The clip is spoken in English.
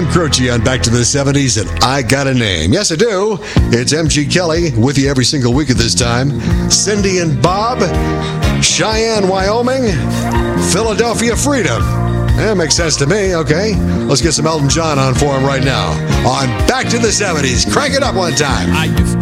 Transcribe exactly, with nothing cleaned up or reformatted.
Tim Croce on Back to the seventies, and I Got a Name. Yes, I do. It's M G Kelly with you every single week at this time. Cindy and Bob, Cheyenne, Wyoming, Philadelphia Freedom. That makes sense to me, okay? Let's get some Elton John on for him right now on Back to the seventies. Crank it up one time. I used